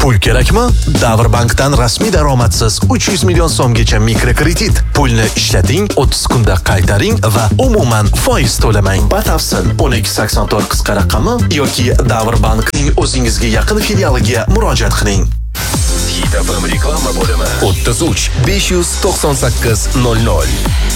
Pul kerakmi? Davrbankdan rasmiy daromadsiz 300 million so'mgacha mikrokredit. Pulni ishlating, 30 kunda qaytaring va umuman foiz to'lamang. Batafsil 1284 qisqa raqami yoki Davrbankning o'zingizga yaqin filialiga murojaat qiling. Hit FM reklama bo'limi 33 598 00.